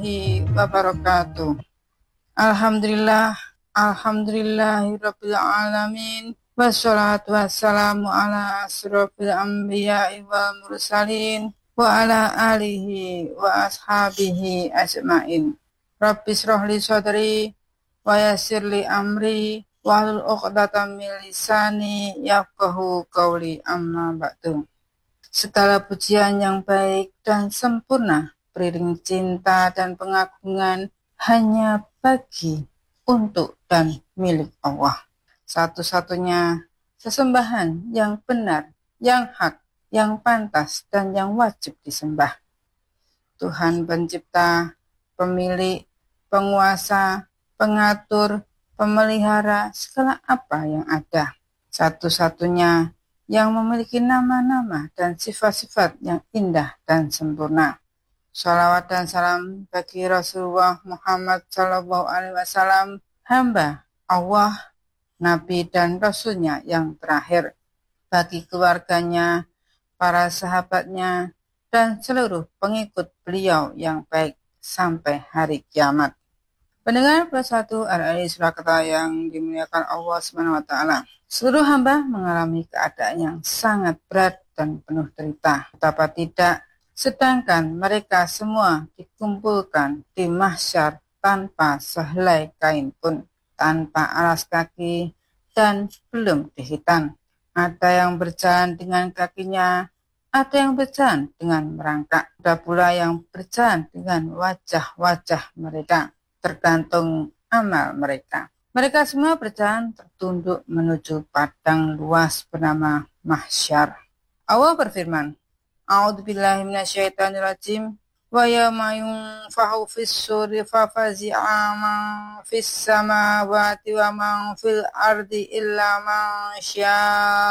wabarakatuh. Alhamdulillahirabbil alamin. Wassalatu wassalamu ala asrofil anbiya'i wal mursalin wa ala alihi wa ashabihi ajmain. Rabbi shrahli sadri wa yassirli amri wahlul 'uqdatam min lisani yafqahu qawli, amma ba'du. Segala pujian yang baik dan sempurna, beriring cinta dan pengagungan hanya bagi, untuk, dan milik Allah. Satu-satunya sesembahan yang benar, yang hak, yang pantas, dan yang wajib disembah. Tuhan pencipta, pemilik, penguasa, pengatur, pemelihara segala apa yang ada. Satu-satunya yang memiliki nama-nama dan sifat-sifat yang indah dan sempurna. Shalawat dan salam bagi Rasulullah Muhammad SAW, hamba Allah, Nabi dan Rasulnya yang terakhir, bagi keluarganya, para sahabatnya, dan seluruh pengikut beliau yang baik sampai hari kiamat. Pendengar persatu RRI Surakarta yang dimuliakan Allah SWT. Seluruh hamba mengalami keadaan yang sangat berat dan penuh derita. Betapa tidak, sedangkan mereka semua dikumpulkan di mahsyar tanpa sehelai kain pun, tanpa alas kaki, dan belum dihitan. Ada yang berjalan dengan kakinya, ada yang berjalan dengan merangkak, ada pula yang berjalan dengan wajah-wajah mereka, tergantung amal mereka. Mereka semua berjalan tertunduk menuju padang luas bernama mahsyar. Allah berfirman, A'udzubillahi minasyaitonirrajim. Wa yawma yunfahu fis-suri fafazi'a man fis samawati wa man fil ardi illa man syaa